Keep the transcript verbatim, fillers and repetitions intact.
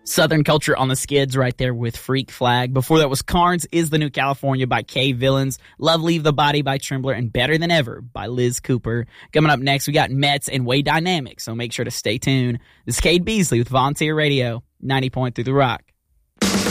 Southern Culture on the Skids right there with Freak Flag. Before that was Carnes Is the New California by K Villains, Love Leave the Body by Trembler, and Better Than Ever by Liz Cooper. Coming up next, we got Mets and Way Dynamic, so make sure to stay tuned. This is Cade Beasley with Volunteer Radio, ninety point three The Rock.